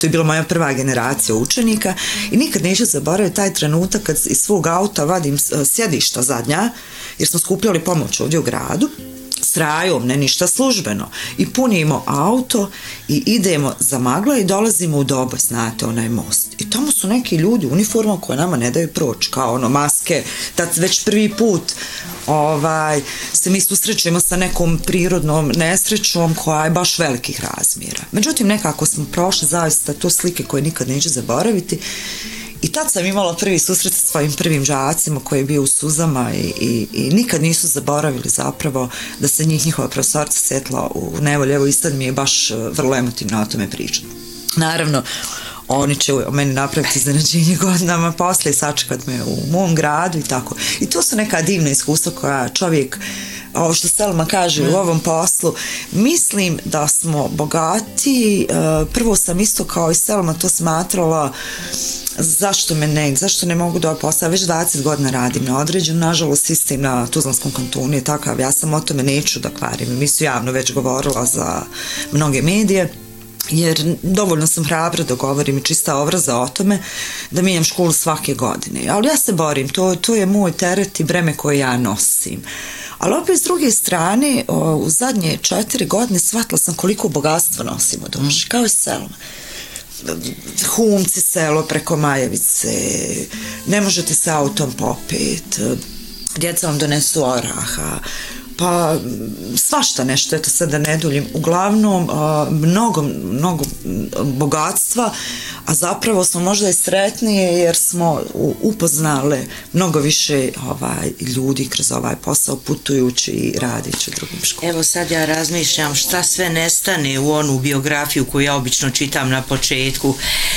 To je bila moja prva generacija učenika i nikad neću zaboraviti taj trenutak kad iz svog auta vadim sjedišta zadnja, jer smo skupljali pomoć ovdje u gradu, s rajom, ne ništa službeno, i punimo auto i idemo za Magla i dolazimo u Doboj, znate, onaj most. I tamo su neki ljudi u uniformama koje nama ne daju proći, kao maske, tad već prvi put se mi susrećemo sa nekom prirodnom nesrećom koja je baš velikih razmjera. Međutim, nekako smo prošli zaista to slike koje nikad neću zaboraviti. I tad sam imala prvi susret sa svojim prvim đacima koji je bio u suzama i nikad nisu zaboravili zapravo da se njihova profesorica sjetila u nevolji. Evo i sad mi je baš vrlo emotivno o tome pričati. Naravno, oni će o meni napraviti iznenađenje godinama poslije, sačekat me u mom gradu i tako. I to su neka divna iskustva koja čovjek, ovo što Selma kaže u ovom poslu, mislim da smo bogati. Prvo sam isto kao i Selma to smatrala, zašto ne mogu da posao, već 20 godina radim na određenu, nažalost sistem na Tuzlanskom kantonu je takav, ja sam o tome neću da kvarim, mi su javno već govorila za mnoge medije, jer dovoljno sam hrabra da govorim i čista obraza o tome da mijenjam školu svake godine, ali ja se borim, to je moj teret i breme koje ja nosim. Ali opet s druge strane, u zadnje 4 godine shvatila sam koliko bogatstva nosim u duši, kao i Selma. Humci, selo preko Majevice, ne možete se autom popet, djeca vam donesu oraha, pa svašta nešto, eto sad da ne duljim, uglavnom mnogo bogatstva, a zapravo smo možda i sretnije jer smo upoznali mnogo više ljudi kroz ovaj posao, putujući i radići u drugim školama. Evo sad ja razmišljam šta sve nestane u onu biografiju koju ja obično čitam na početku,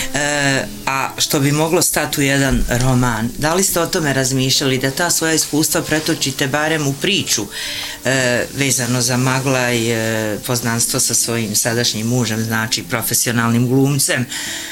a što bi moglo stati u jedan roman. Da li ste o tome razmišljali da ta svoja iskustva pretočite barem u priču vezano za Magla i poznanstvo sa svojim sadašnjim mužem, znači profesionalnim glumcem?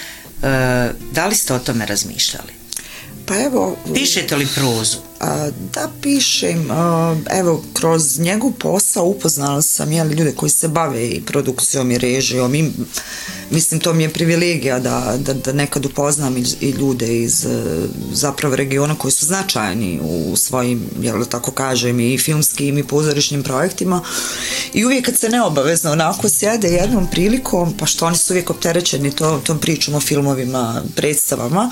Da li ste o tome razmišljali? Pa evo... Pišete li prozu? Da, pišem. Evo, kroz njegov posao upoznala sam ljude koji se bave i produkcijom i režijom. Mislim, to mi je privilegija da nekad upoznam i ljude iz zapravo regiona koji su značajni u svojim, jel tako kažem, i filmskim i pozorišnim projektima. I uvijek kad se neobavezno onako sjede jednom prilikom, pa što oni su uvijek opterećeni tom pričom o filmovima, predstavama,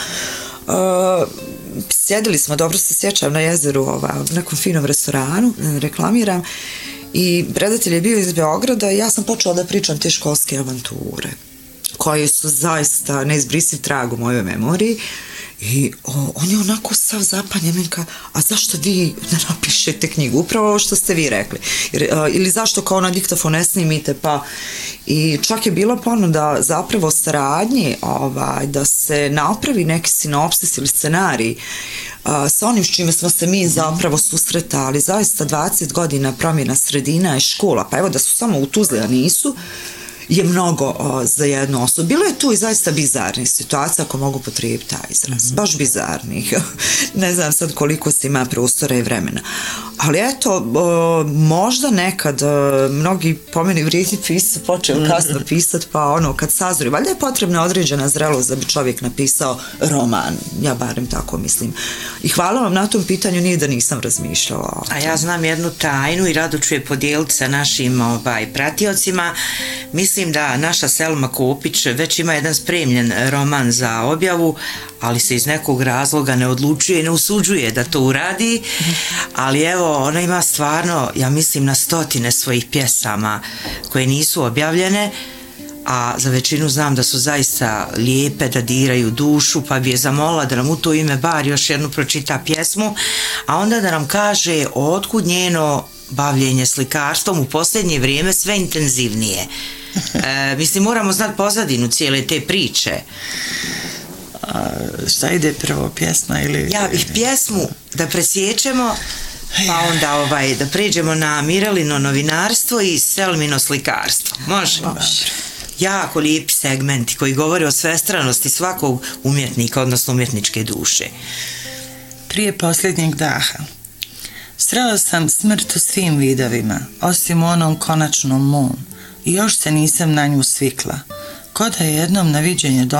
sjedili smo, dobro se sjećam, na jezeru u nekom finom restoranu, reklamiram, i redatelj je bio iz Beograda i ja sam počela da pričam te školske avanture koje su zaista neizbrisiv trag u mojoj memoriji. I on je onako sav zapanjen, a zašto vi ne napišete knjigu? Upravo ovo što ste vi rekli. Ili zašto kao na diktafon ne snimite? Pa i čak je bila ponuda zapravo saradnje da se napravi neki sinopsis ili scenarij sa onim s čime smo se mi zapravo susretali. Zaista 20 godina promjena sredina i škola. Pa evo da su samo u Tuzli, a nisu, je mnogo za jednu osobu. Bilo je tu i zaista bizarnih situacija, ako mogu potrijebiti taj izraz. Baš bizarnih. Ne znam sad koliko se ima prostora i vremena. Ali eto, možda nekad mnogi po meni vrijedni pisac počeli kasno pisati, pa kad sazri, valjda je potrebna određena zrelost da bi čovjek napisao roman. Ja barem tako mislim. I hvala vam na tom pitanju, nije da nisam razmišljala. A ja znam jednu tajnu i rado ću je podijeliti sa našim pratiocima. Mislim da naša Selma Kopić već ima jedan spremljen roman za objavu, ali se iz nekog razloga ne odlučuje i ne usuđuje da to uradi, ali evo, ona ima stvarno, ja mislim, na 100 svojih pjesama koje nisu objavljene, a za većinu znam da su zaista lijepe, da diraju dušu, pa bi je zamolila da nam u to ime bar još jednu pročita pjesmu, a onda da nam kaže otkud njeno bavljenje slikarstvom u posljednje vrijeme sve intenzivnije. Mislim, moramo znati pozadinu cijele te priče. Šta ide prvo, pjesma ili... Ja bih pjesmu da presjećemo, pa onda da pređemo na Mirelino novinarstvo i Selmino slikarstvo. Može? Jako lijepi segmenti koji govore o svestranosti svakog umjetnika, odnosno umjetničke duše. Prije posljednjeg daha. Srela sam smrt u svim vidovima, osim onom konačnom mom, i još se nisam na nju svikla. ko da je jednom na viđenje